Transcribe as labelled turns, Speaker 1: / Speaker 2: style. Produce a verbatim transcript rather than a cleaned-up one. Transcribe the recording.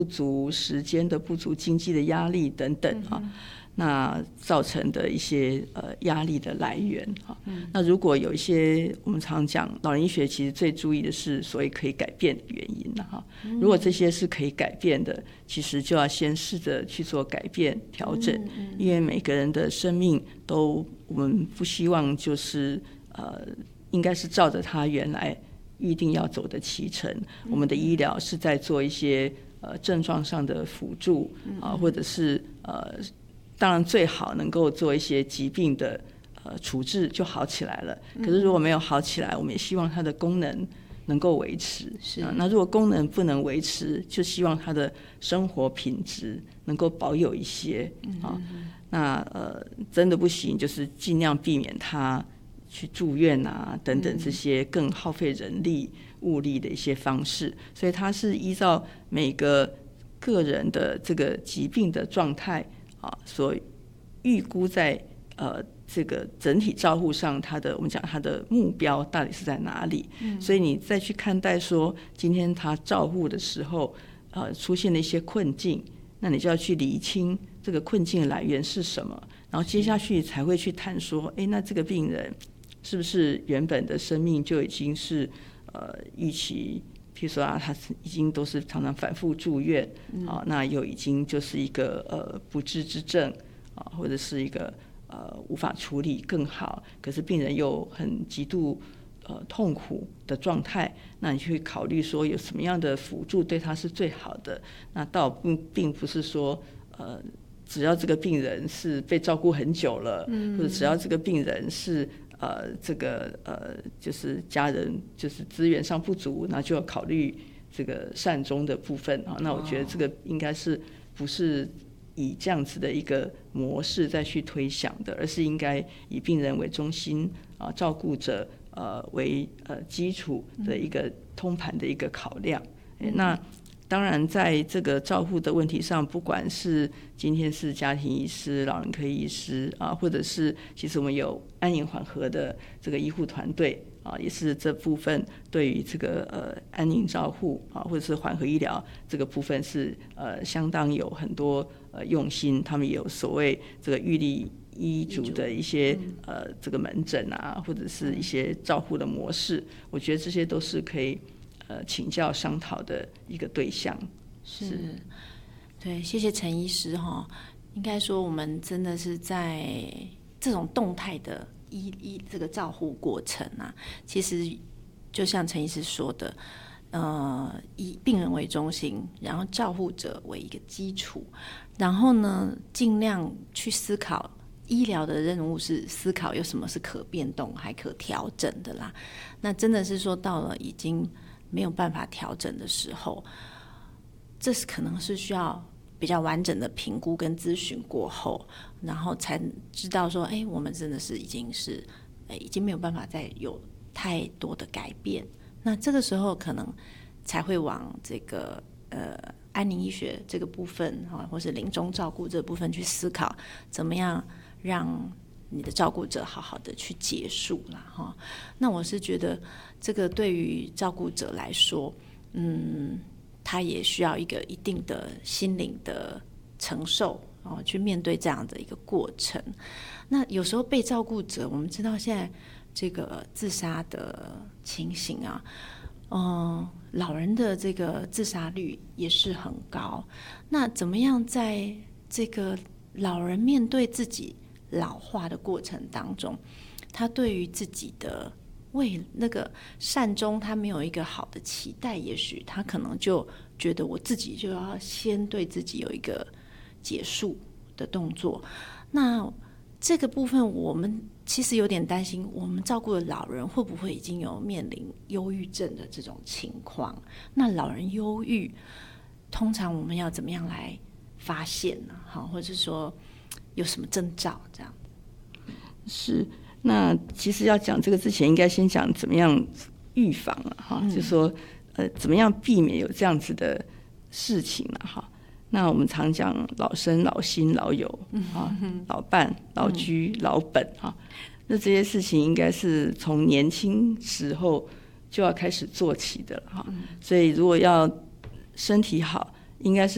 Speaker 1: 不足、时间的不足、经济的压力等等啊。嗯那造成的一些呃压力的来源哈、嗯，那如果有一些我们常讲老人医学其实最注意的是所谓可以改变的原因哈、嗯，如果这些是可以改变的，其实就要先试着去做改变调整、嗯嗯，因为每个人的生命都我们不希望就是呃应该是照着他原来预定要走的期程、嗯，我们的医疗是在做一些呃症状上的辅助啊、呃，或者是呃。当然最好能够做一些疾病的呃处置就好起来了，可是如果没有好起来，我们也希望它的功能能够维持。是、呃、那如果功能不能维持，就希望他的生活品质能够保有一些啊、呃。那呃真的不行，就是尽量避免他去住院啊等等这些更耗费人力物力的一些方式。所以它是依照每个个人的这个疾病的状态。啊，所预估在呃这个整体照护上，它的我们讲它的目标到底是在哪里？嗯、所以你再去看待说，今天他照护的时候，呃，出现了一些困境，那你就要去厘清这个困境的来源是什么，然后接下去才会去谈说，哎，那这个病人是不是原本的生命就已经是呃预期？譬如说啊，他已经都是常常反复住院、嗯、啊，那又已经就是一个呃不治之症啊，或者是一个呃无法处理更好，可是病人又很极度呃痛苦的状态，那你去考虑说有什么样的辅助对他是最好的？那倒并并不是说呃只要这个病人是被照顾很久了，嗯、或者只要这个病人是。呃，这个呃，就是家人就是资源上不足，那就要考虑这个善终的部分啊。那我觉得这个应该是不是以这样子的一个模式再去推想的，而是应该以病人为中心啊，照顾者呃为呃基础的一个通盘的一个考量。嗯、那当然，在这个照护的问题上，不管是今天是家庭医师、老人科医师啊，或者是其实我们有安宁缓和的这个医护团队啊，也是这部分对于这个呃安宁照护啊，或者是缓和医疗这个部分是呃相当有很多呃用心，他们也有所谓这个预立医嘱的一些、嗯、呃这个门诊啊，或者是一些照护的模式，我觉得这些都是可以。呃，请教商讨的一个对象。
Speaker 2: 是，是对，谢谢陈医师哈。应该说，我们真的是在这种动态的医医这个照护过程啊，其实就像陈医师说的，呃，以病人为中心，然后照护者为一个基础，然后呢，尽量去思考。医疗的任务是思考有什么是可变动还可调整的啦。那真的是说到了已经。没有办法调整的时候，这是可能是需要比较完整的评估跟咨询过后，然后才知道说，哎，我们真的是已经是，哎，已经没有办法再有太多的改变。那这个时候可能才会往这个呃安宁医学这个部分啊，或是临终照顾这个部分去思考，怎么样让你的照顾者好好的去结束啦哈。那我是觉得这个对于照顾者来说，嗯，他也需要一个一定的心灵的承受哦，去面对这样的一个过程。那有时候被照顾者，我们知道现在这个自杀的情形啊，嗯，老人的这个自杀率也是很高。那怎么样在这个老人面对自己老化的过程当中，他对于自己的为那个善终他没有一个好的期待，也许他可能就觉得我自己就要先对自己有一个结束的动作。那这个部分我们其实有点担心，我们照顾的老人会不会已经有面临忧郁症的这种情况？那老人忧郁通常我们要怎么样来发现呢？好，或者说有什么征兆这样？
Speaker 1: 是，那其实要讲这个之前，应该先讲怎么样预防了哈，嗯、就是说呃怎么样避免有这样子的事情了哈。那我们常讲老生、老亲、老友啊、嗯、老伴、老居、嗯、老本啊，那这些事情应该是从年轻时候就要开始做起的了哈。嗯、所以如果要身体好，应该是